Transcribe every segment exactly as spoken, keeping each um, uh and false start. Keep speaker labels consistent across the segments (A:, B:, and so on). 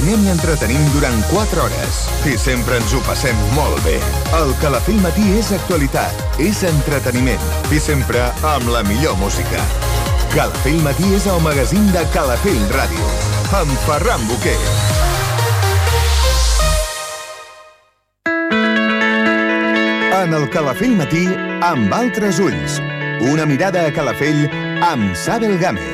A: Informem i entretenim durant quatre hores i sempre ens ho passem molt bé. El Calafell Matí és actualitat, és entreteniment i sempre amb la millor música. Calafell Matí és el magazín de Calafell Ràdio, amb Ferran Boquer. En el Calafell Matí, amb altres ulls. Una mirada a Calafell amb Sabel Gámez.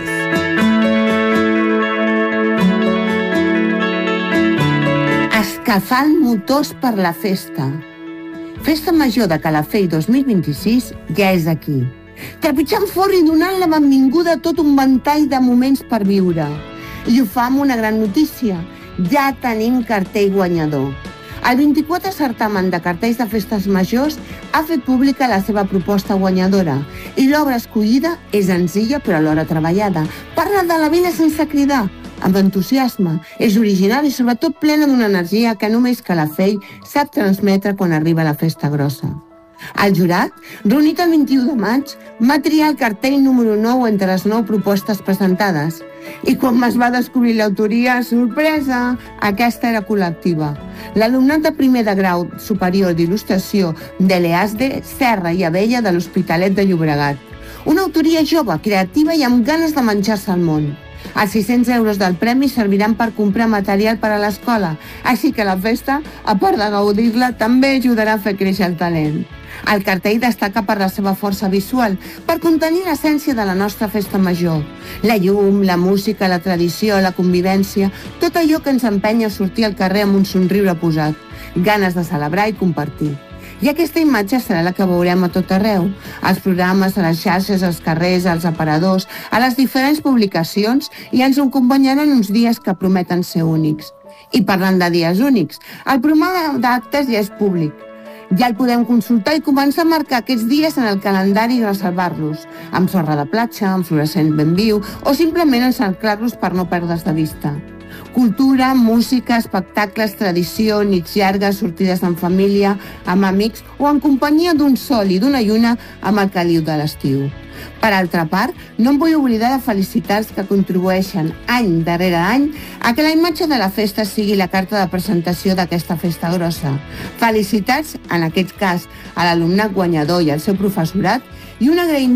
B: Escalfant motors per la festa. Festa Major de Calafell dos mil vint-i-sis ja és aquí. Trepitjant fort i donant la benvinguda a tot un ventall de moments per viure. I ho fa amb una gran notícia. Ja tenim cartell guanyador. El vint-i-quatre certamen de cartells de festes majors ha fet pública la seva proposta guanyadora i l'obra escollida és senzilla però alhora treballada. Parla de la vida sense cridar, amb entusiasme, és original i sobretot plena d'una energia que només Calafell sap transmetre quan arriba la festa grossa. El jurat, reunit el vint-i-u de maig, va triar el cartell número nou entre les nou propostes presentades. I quan es va descobrir l'autoria, sorpresa, aquesta era col·lectiva. L'alumnat de primer de grau superior d'il·lustració de l'E A S D, Serra i Abella de l'Hospitalet de Llobregat. Una autoria jove, creativa i amb ganes de menjar-se el món. Els sis-cents euros del premi serviran per comprar material per a l'escola, així que la festa, a part de gaudir-la, també ajudarà a fer créixer el talent. El cartell destaca per la seva força visual, per contenir l'essència de la nostra festa major. La llum, la música, la tradició, la convivència, tot allò que ens empenya a sortir al carrer amb un somriure posat, ganes de celebrar i compartir. I aquesta imatge serà la que veurem a tot arreu, als programes, a les xarxes, als carrers, als aparadors, a les diferents publicacions i ens acompanyaran uns dies que prometen ser únics. I parlant de dies únics, el programa d'actes ja és públic. Ja el podem consultar i començar a marcar aquests dies en el calendari i reservar-los, amb sorra de platja, amb fluorescent ben viu o simplement encerclar-los per no perdre's de vista. Cultura, música, espectacles, tradició, nits llargues, sortides en família, amb amics o en companyia d'un sol i d'una lluna amb el caliu de l'estiu. Per altra part, no em vull oblidar de felicitar els que contribueixen any darrere any a que la imatge de la festa sigui la carta de presentació d'aquesta festa grossa. Felicitats, en aquest cas, a l'alumnat guanyador i al seu professorat i un agraïment